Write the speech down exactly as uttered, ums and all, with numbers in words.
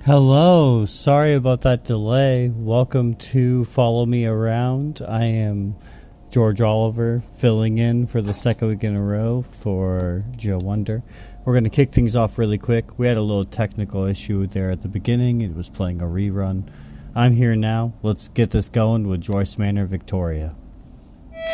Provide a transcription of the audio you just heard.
Hello, sorry about that delay. Welcome to Follow Me Around. I am George Oliver, filling in for the second week in a row for Joe Wonder. We're going to kick things off really quick. We had a little technical issue there at the beginning. It was playing a rerun. I'm here now. Let's get this going with Joyce Manor, Victoria.